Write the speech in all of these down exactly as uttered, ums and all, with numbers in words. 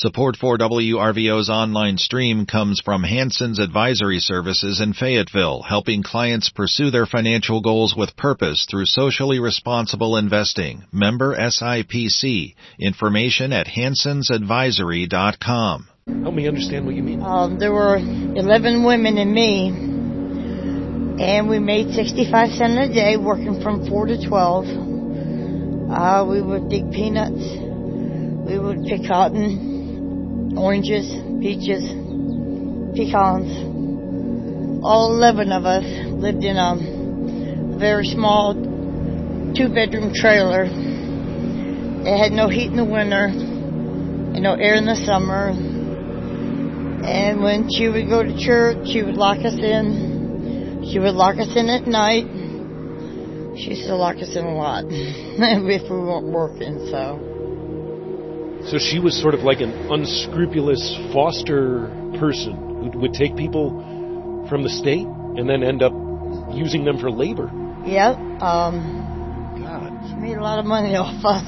Support for W R V O's online stream comes from Hanson's Advisory Services in Fayetteville, helping clients pursue their financial goals with purpose through socially responsible investing. Member S I P C. Information at hansons advisory dot com. Help me understand what you mean. Um, there were eleven women and me, and we made sixty-five cents a day working from four to twelve. Uh, we would dig peanuts. We would pick cotton. Oranges, peaches, pecans. All eleven of us lived in a very small two-bedroom trailer. It had no heat in the winter and no air in the summer. And when she would go to church, she would lock us in. She would lock us in at night. She used to lock us in a lot if we weren't working, so... So she was sort of like an unscrupulous foster person who would take people from the state and then end up using them for labor. Yep. Um, God. She made a lot of money off us.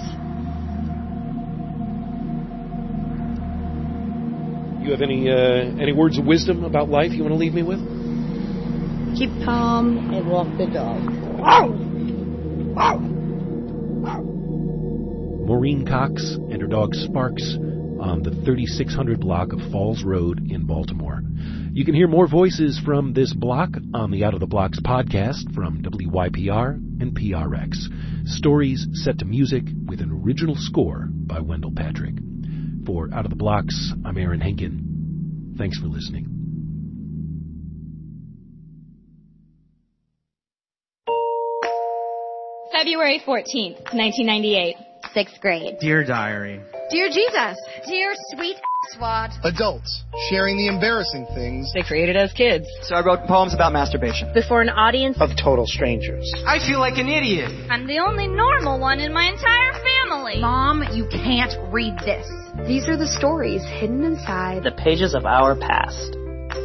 You have any uh, any words of wisdom about life you want to leave me with? Keep calm and walk the dog. Wow. Wow. Maureen Cox and her dog Sparks on the thirty-six hundred block of Falls Road in Baltimore. You can hear more voices from this block on the Out of the Blocks podcast from W Y P R and P R X. Stories set to music with an original score by Wendell Patrick. For Out of the Blocks, I'm Aaron Henkin. Thanks for listening. February fourteenth, nineteen ninety-eight. Sixth grade. Dear Diary. Dear Jesus. Dear sweet swat. Adults sharing the embarrassing things they created as kids. So I wrote poems about masturbation. Before an audience of total strangers. I feel like an idiot. I'm the only normal one in my entire family. Mom, you can't read this. These are the stories hidden inside the pages of our past.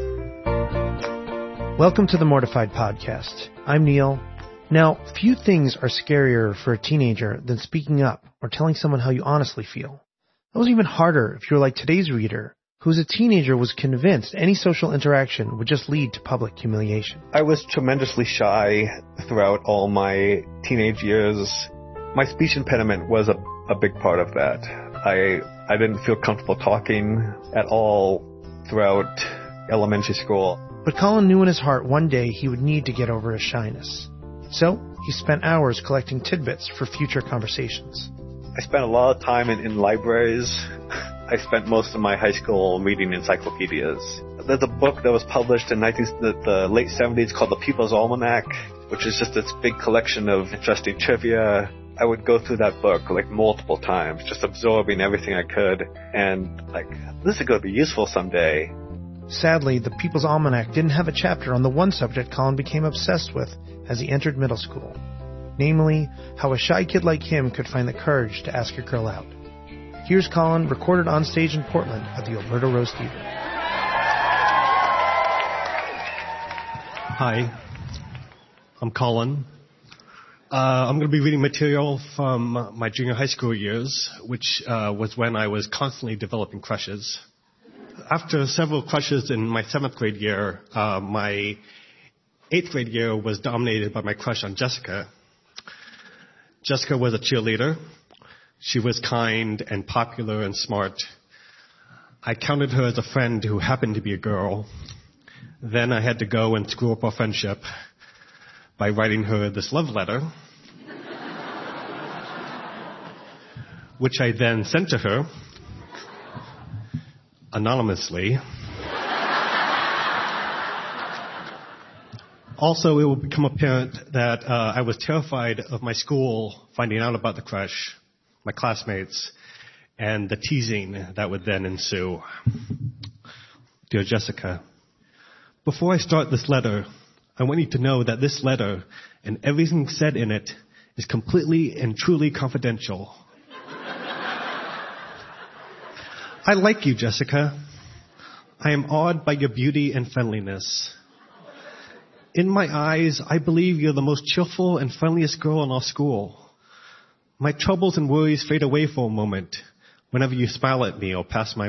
Welcome to the Mortified Podcast. I'm Neil. Now, few things are scarier for a teenager than speaking up or telling someone how you honestly feel. That was even harder if you're like today's reader, who as a teenager was convinced any social interaction would just lead to public humiliation. I was tremendously shy throughout all my teenage years. My speech impediment was a, a big part of that. I I didn't feel comfortable talking at all throughout elementary school. But Colin knew in his heart one day he would need to get over his shyness. So, he spent hours collecting tidbits for future conversations. I spent a lot of time in, in libraries. I spent most of my high school reading encyclopedias. There's a book that was published in nineteen, the, the late seventies called The People's Almanac, which is just this big collection of interesting trivia. I would go through that book like multiple times, just absorbing everything I could, and like, this is going to be useful someday. Sadly, The People's Almanac didn't have a chapter on the one subject Colin became obsessed with as he entered middle school. Namely, how a shy kid like him could find the courage to ask a girl out. Here's Colin, recorded on stage in Portland at the Alberta Rose Theatre. Hi, I'm Colin. Uh, I'm going to be reading material from my junior high school years, which uh, was when I was constantly developing crushes. After several crushes in my seventh grade year, uh, my eighth grade year was dominated by my crush on Jessica. Jessica was a cheerleader. She was kind and popular and smart. I counted her as a friend who happened to be a girl. Then I had to go and screw up our friendship by writing her this love letter, which I then sent to her anonymously. Also, it will become apparent that uh, I was terrified of my school finding out about the crush, my classmates, and the teasing that would then ensue. Dear Jessica, before I start this letter, I want you to know that this letter and everything said in it is completely and truly confidential. I like you, Jessica. I am awed by your beauty and friendliness. In my eyes, I believe you're the most cheerful and friendliest girl in our school. My troubles and worries fade away for a moment whenever you smile at me or pass my